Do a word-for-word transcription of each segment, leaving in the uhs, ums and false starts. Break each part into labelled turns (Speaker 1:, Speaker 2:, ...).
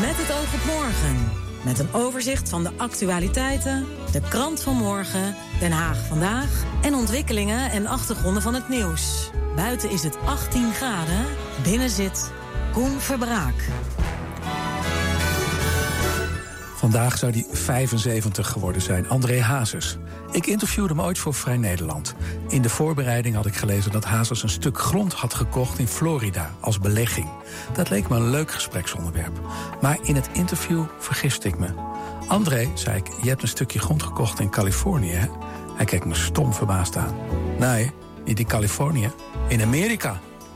Speaker 1: Met het oog op morgen. Met een overzicht van de actualiteiten, de krant van morgen, Den Haag vandaag en ontwikkelingen en achtergronden van het nieuws. Buiten is het achttien graden, binnen zit Koen Verbraak.
Speaker 2: Vandaag zou hij vijfenzeventig geworden zijn, André Hazes. Ik interviewde hem ooit voor Vrij Nederland. In de voorbereiding had ik gelezen dat Hazes een stuk grond had gekocht in Florida als belegging. Dat leek me een leuk gespreksonderwerp. Maar in het interview vergiste ik me. André, zei ik, je hebt een stukje grond gekocht in Californië, hè? Hij keek me stom verbaasd aan. Nee, niet in Californië, in Amerika.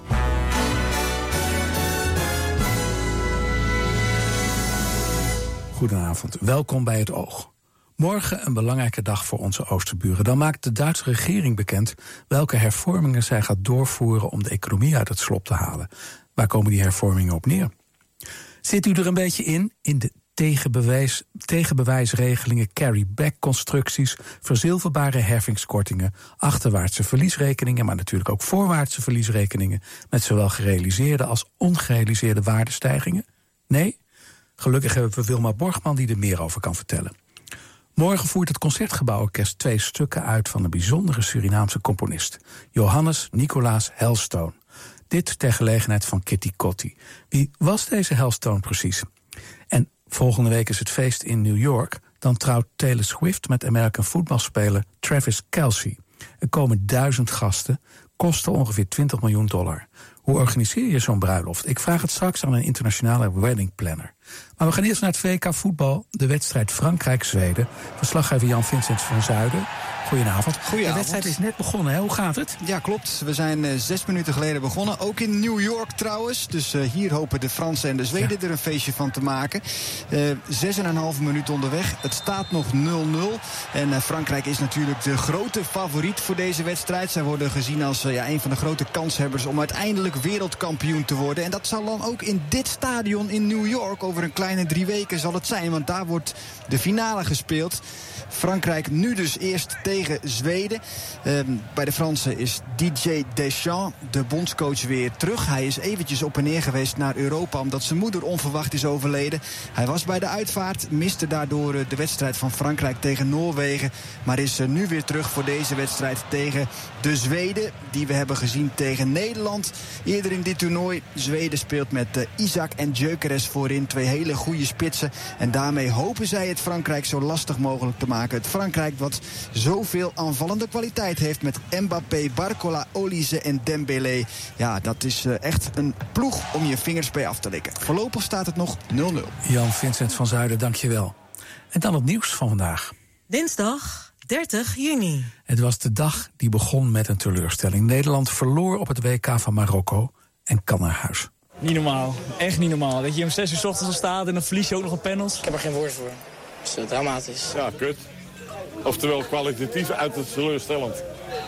Speaker 2: Goedenavond, welkom bij Het Oog. Morgen een belangrijke dag voor onze oosterburen. Dan maakt de Duitse regering bekend welke hervormingen zij gaat doorvoeren om de economie uit het slop te halen. Waar komen die hervormingen op neer? Zit u er een beetje in, in de tegenbewijs, tegenbewijsregelingen, carry-back-constructies, verzilverbare heffingskortingen, achterwaartse verliesrekeningen, maar natuurlijk ook voorwaartse verliesrekeningen met zowel gerealiseerde als ongerealiseerde waardestijgingen? Nee? Gelukkig hebben we Wilma Borgman die er meer over kan vertellen. Morgen voert het Concertgebouworkest twee stukken uit van een bijzondere Surinaamse componist, Johannes Nicolaas Helstone. Dit ter gelegenheid van Kitty Kotti. Wie was deze Helstone precies? En volgende week is het feest in New York. Dan trouwt Taylor Swift met American voetbalspeler Travis Kelce. Er komen duizend gasten, kosten ongeveer twintig miljoen dollar. Hoe organiseer je zo'n bruiloft? Ik vraag het straks aan een internationale wedding planner. Maar we gaan eerst naar het V K voetbal, de wedstrijd Frankrijk-Zweden. Verslaggever Jan-Vincent van Zuiden. Goedenavond.
Speaker 3: Goedenavond.
Speaker 2: De wedstrijd is net begonnen, hè? Hoe gaat het?
Speaker 3: Ja, klopt. We zijn uh, zes minuten geleden begonnen. Ook in New York trouwens. Dus uh, hier hopen de Fransen en de Zweden ja. er een feestje van te maken. Uh, zes en een halve minuut onderweg. Het staat nog nul nul. En uh, Frankrijk is natuurlijk de grote favoriet voor deze wedstrijd. Zij worden gezien als uh, ja, een van de grote kanshebbers om uiteindelijk wereldkampioen te worden. En dat zal dan ook in dit stadion in New York over een kleine drie weken zal het zijn. Want daar wordt de finale gespeeld. Frankrijk nu dus eerst tegen Zweden. Uh, bij de Fransen is Didier Deschamps, de bondscoach, weer terug. Hij is eventjes op en neer geweest naar Europa omdat zijn moeder onverwacht is overleden. Hij was bij de uitvaart, miste daardoor uh, de wedstrijd van Frankrijk tegen Noorwegen. Maar is uh, nu weer terug voor deze wedstrijd tegen de Zweden. Die we hebben gezien tegen Nederland eerder in dit toernooi. Zweden speelt met uh, Isaac en Gyökeres voorin. Twee hele goede spitsen. En daarmee hopen zij het Frankrijk zo lastig mogelijk te maken. Het Frankrijk wat zoveel aanvallende kwaliteit heeft met Mbappé, Barcola, Olise en Dembélé. Ja, dat is uh, echt een ploeg om je vingers bij af te likken. Voorlopig staat het nog nul nul.
Speaker 2: Jan-Vincent van Zuiden, dank je wel. En dan het nieuws van vandaag.
Speaker 1: Dinsdag dertig juni.
Speaker 2: Het was de dag die begon met een teleurstelling. Nederland verloor op het W K van Marokko en kan naar huis.
Speaker 4: Niet normaal, echt niet normaal. Dat je om zes uur 's ochtends al staat en dan verlies je ook nog een penalty.
Speaker 5: Ik heb er geen woord voor. Het is dramatisch.
Speaker 6: Ja, kut. Oftewel kwalitatief uiterst teleurstellend.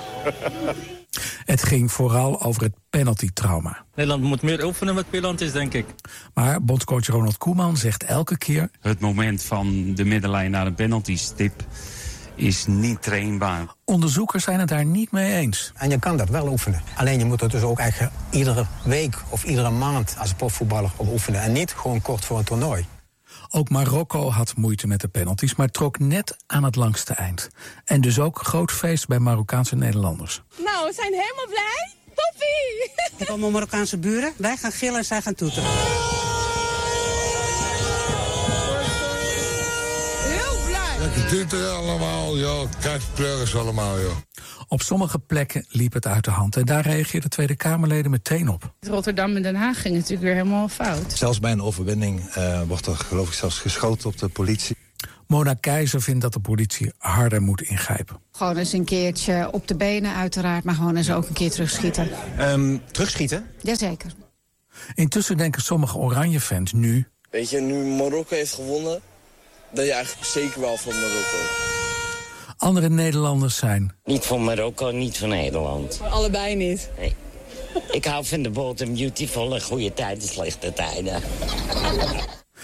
Speaker 2: Het ging vooral over het penalty-trauma.
Speaker 4: Nederland moet meer oefenen met penalties, denk ik.
Speaker 2: Maar bondscoach Ronald Koeman zegt elke keer...
Speaker 7: Het moment van de middenlijn naar een penalty-stip is niet trainbaar.
Speaker 2: Onderzoekers zijn het daar niet mee eens.
Speaker 8: En je kan dat wel oefenen. Alleen je moet het dus ook echt iedere week of iedere maand als profvoetballer op oefenen. En niet gewoon kort voor een toernooi.
Speaker 2: Ook Marokko had moeite met de penalties, maar trok net aan het langste eind. En dus ook groot feest bij Marokkaanse Nederlanders.
Speaker 9: Nou, we zijn helemaal blij. Toppie!
Speaker 10: Ik heb allemaal Marokkaanse buren. Wij gaan gillen en zij gaan toeteren.
Speaker 9: Heel blij.
Speaker 11: Lekker toeteren allemaal, joh. Kastpleurs allemaal, joh.
Speaker 2: Op sommige plekken liep het uit de hand. En daar reageerden Tweede Kamerleden meteen op.
Speaker 9: Rotterdam en Den Haag ging natuurlijk weer helemaal fout.
Speaker 12: Zelfs bij een overwinning uh, wordt er geloof ik zelfs geschoten op de politie.
Speaker 2: Mona Keizer vindt dat de politie harder moet ingrijpen.
Speaker 13: Gewoon eens een keertje op de benen uiteraard, maar gewoon eens ook een keer terugschieten.
Speaker 14: Um, terugschieten?
Speaker 13: Jazeker.
Speaker 2: Intussen denken sommige Oranje-fans nu...
Speaker 15: Weet je, nu Marokko heeft gewonnen, dan je eigenlijk zeker wel van Marokko.
Speaker 2: Andere Nederlanders zijn...
Speaker 16: Niet van Marokko, niet van Nederland.
Speaker 9: Allebei niet.
Speaker 16: Nee. Ik hou van de bold and beautiful en goede tijden, slechte tijden.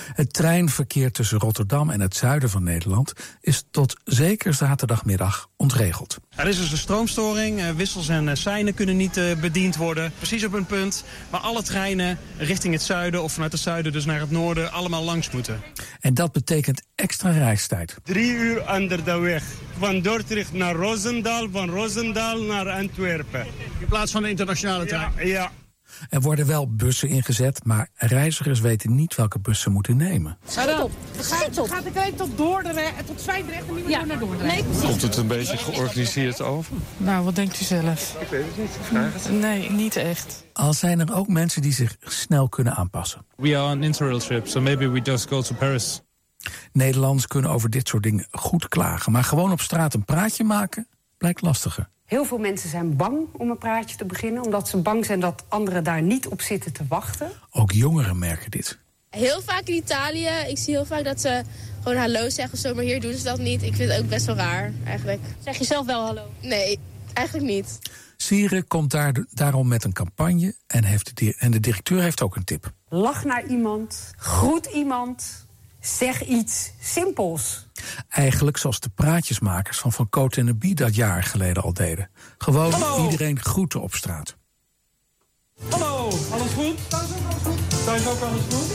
Speaker 2: Het treinverkeer tussen Rotterdam en het zuiden van Nederland is tot zeker zaterdagmiddag ontregeld.
Speaker 14: Er is dus een stroomstoring, wissels en seinen kunnen niet bediend worden. Precies op een punt waar alle treinen richting het zuiden of vanuit het zuiden dus naar het noorden allemaal langs moeten.
Speaker 2: En dat betekent extra reistijd.
Speaker 17: Drie uur onder de weg. Van Dordrecht naar Roosendaal, van Roosendaal naar Antwerpen.
Speaker 14: In plaats van de internationale trein?
Speaker 17: Ja, ja.
Speaker 2: Er worden wel bussen ingezet, maar reizigers weten niet welke bus ze moeten nemen.
Speaker 9: Gaat de trein tot Dordrecht, tot Zwijndrecht en niet meer ja. naar Dordrecht? Nee,
Speaker 6: Komt het een beetje georganiseerd over?
Speaker 18: Nou, wat denkt u zelf?
Speaker 6: Ik weet het niet, ik vraag het.
Speaker 18: Nee, niet echt.
Speaker 2: Al zijn er ook mensen die zich snel kunnen aanpassen.
Speaker 19: We are on Interrail trip, so maybe we just go to Paris.
Speaker 2: Nederlanders kunnen over dit soort dingen goed klagen, maar gewoon op straat een praatje maken blijkt lastiger.
Speaker 20: Heel veel mensen zijn bang om een praatje te beginnen, omdat ze bang zijn dat anderen daar niet op zitten te wachten.
Speaker 2: Ook jongeren merken dit.
Speaker 21: Heel vaak in Italië, ik zie heel vaak dat ze gewoon hallo zeggen of zo, maar hier doen ze dat niet. Ik vind het ook best wel raar, eigenlijk.
Speaker 9: Zeg je zelf wel hallo?
Speaker 21: Nee, eigenlijk niet.
Speaker 2: Sieren komt daar, daarom met een campagne en, heeft de, en de directeur heeft ook een tip.
Speaker 20: Lach naar iemand, groet iemand, zeg iets simpels.
Speaker 2: Eigenlijk zoals de praatjesmakers van Van Cote en de Bie dat jaar geleden al deden. Gewoon Hallo. Iedereen groeten op straat.
Speaker 17: Hallo, alles goed? Thuis ook alles goed?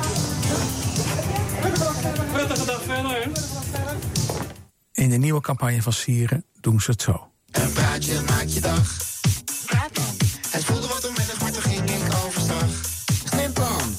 Speaker 17: Prettige dag verder, hè?
Speaker 2: In de nieuwe campagne van Sieren doen ze het zo.
Speaker 22: Een praatje maakt je dag. Praat dan. Het voelde wat onwennig, maar toen ging ik overstag. Slim plan.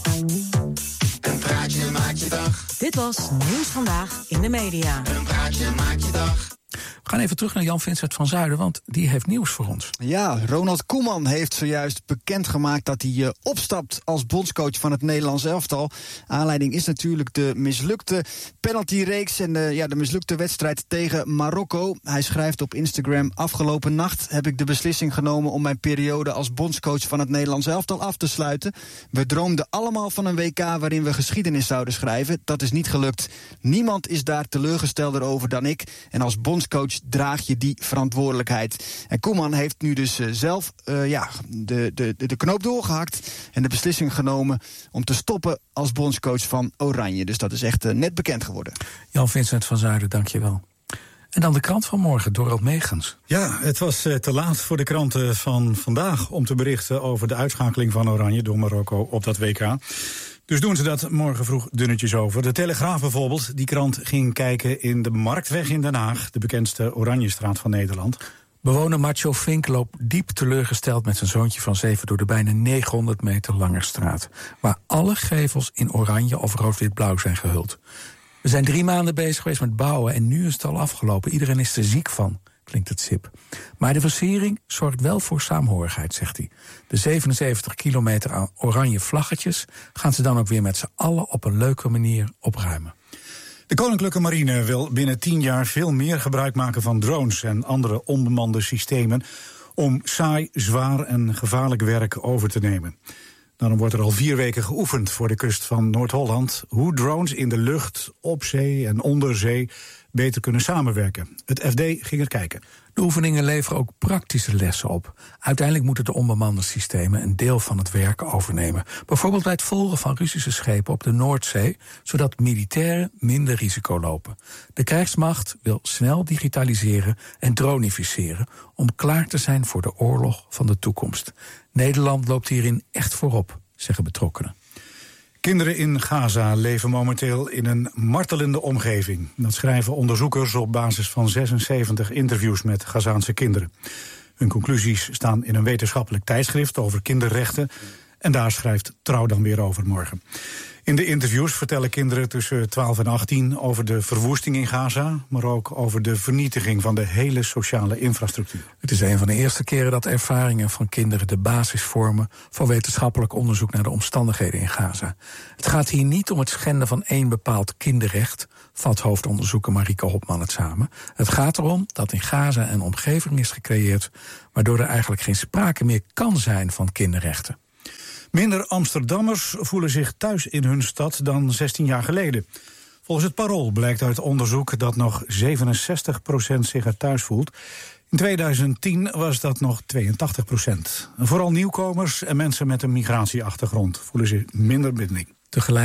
Speaker 22: Een praatje maakt je dag.
Speaker 1: Dit was Nieuws Vandaag in de Media.
Speaker 22: Een praatje maakt je dag.
Speaker 2: We gaan even terug naar Jan-Vincent van Zuiden, want die heeft nieuws voor ons.
Speaker 3: Ja, Ronald Koeman heeft zojuist bekendgemaakt dat hij uh, opstapt als bondscoach van het Nederlands elftal. Aanleiding is natuurlijk de mislukte penaltyreeks en de, ja, de mislukte wedstrijd tegen Marokko. Hij schrijft op Instagram: afgelopen nacht heb ik de beslissing genomen om mijn periode als bondscoach van het Nederlands elftal af te sluiten. We droomden allemaal van een W K waarin we geschiedenis zouden schrijven. Dat is niet gelukt. Niemand is daar teleurgestelder over dan ik. En als bondscoach draag je die verantwoordelijkheid. En Koeman heeft nu dus uh, zelf uh, ja, de, de, de knoop doorgehakt en de beslissing genomen om te stoppen als bondscoach van Oranje. Dus dat is echt uh, net bekend geworden.
Speaker 2: Jan-Vincent van Zuiden, dank je wel. En dan de krant van morgen, Dorald Megens.
Speaker 23: Ja, het was uh, te laat voor de kranten van vandaag om te berichten over de uitschakeling van Oranje door Marokko op dat W K. Dus doen ze dat morgen vroeg dunnetjes over. De Telegraaf bijvoorbeeld, die krant ging kijken in de Marktweg in Den Haag, de bekendste Oranjestraat van Nederland.
Speaker 2: Bewoner Macho Fink loopt diep teleurgesteld met zijn zoontje van zeven door de bijna negenhonderd meter lange straat, waar alle gevels in oranje of rood-wit-blauw zijn gehuld. We zijn drie maanden bezig geweest met bouwen en nu is het al afgelopen. Iedereen is er ziek van, klinkt het sip. Maar de versiering zorgt wel voor saamhorigheid, zegt hij. De zevenenzeventig kilometer aan oranje vlaggetjes gaan ze dan ook weer met z'n allen op een leuke manier opruimen.
Speaker 23: De Koninklijke Marine wil binnen tien jaar veel meer gebruik maken van drones en andere onbemande systemen om saai, zwaar en gevaarlijk werk over te nemen. Daarom wordt er al vier weken geoefend voor de kust van Noord-Holland hoe drones in de lucht, op zee en onder zee beter kunnen samenwerken. Het F D ging er kijken.
Speaker 2: De oefeningen leveren ook praktische lessen op. Uiteindelijk moeten de onbemande systemen een deel van het werk overnemen. Bijvoorbeeld bij het volgen van Russische schepen op de Noordzee, zodat militairen minder risico lopen. De krijgsmacht wil snel digitaliseren en dronificeren om klaar te zijn voor de oorlog van de toekomst. Nederland loopt hierin echt voorop, zeggen betrokkenen.
Speaker 23: Kinderen in Gaza leven momenteel in een martelende omgeving. Dat schrijven onderzoekers op basis van zesenzeventig interviews met Gazaanse kinderen. Hun conclusies staan in een wetenschappelijk tijdschrift over kinderrechten. En daar schrijft Trouw dan weer over morgen. In de interviews vertellen kinderen tussen twaalf en achttien over de verwoesting in Gaza, maar ook over de vernietiging van de hele sociale infrastructuur.
Speaker 2: Het is een van de eerste keren dat ervaringen van kinderen de basis vormen voor wetenschappelijk onderzoek naar de omstandigheden in Gaza. Het gaat hier niet om het schenden van één bepaald kinderrecht, vat hoofdonderzoeker Marieke Hopman het samen. Het gaat erom dat in Gaza een omgeving is gecreëerd waardoor er eigenlijk geen sprake meer kan zijn van kinderrechten.
Speaker 23: Minder Amsterdammers voelen zich thuis in hun stad dan zestien jaar geleden. Volgens het Parool blijkt uit onderzoek dat nog zevenenzestig procent zich er thuis voelt. In tweeduizend tien was dat nog tweeëntachtig procent. Vooral nieuwkomers en mensen met een migratieachtergrond voelen zich minder binding.
Speaker 2: Tegelijk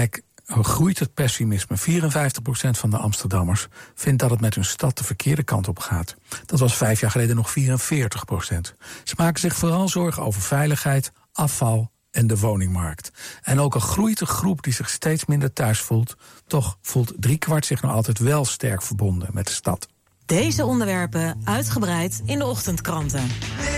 Speaker 2: groeit het pessimisme. vierenvijftig procent van de Amsterdammers vindt dat het met hun stad de verkeerde kant op gaat. Dat was vijf jaar geleden nog vierenveertig procent. Ze maken zich vooral zorgen over veiligheid, afval en de woningmarkt. En ook al groeit de groep die zich steeds minder thuis voelt, toch voelt driekwart zich nog altijd wel sterk verbonden met de stad.
Speaker 1: Deze onderwerpen uitgebreid in de ochtendkranten.